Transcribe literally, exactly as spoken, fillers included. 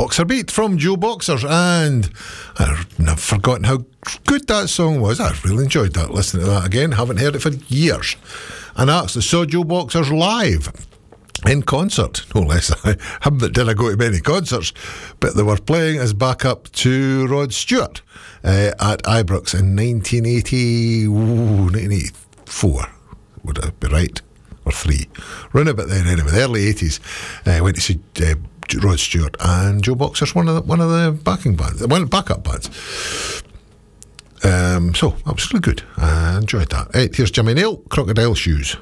Boxer Beat from Joe Boxers, and I've never forgotten how good that song was. I really enjoyed that, listening to that again. Haven't heard it for years. And I actually saw Joe Boxers live in concert, no less. I haven't did I go to many concerts, but they were playing as backup to Rod Stewart uh, at Ibrox in nineteen eighty, ooh, nineteen eighty-four, would I be right? Or three. Round about then, anyway, the early eighties. I uh, went to see uh, Rod Stewart and Joe Boxers, one of the, one of the backing bands, one backup bands. Um, so, that was really good. I enjoyed that. Right, here's Jimmy Nail, Crocodile Shoes.